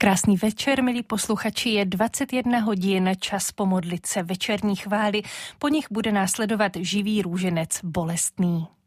Krásný večer, milí posluchači, je 21 hodin, čas pomodlit se večerní chvály, po nich bude následovat živý růženec bolestný.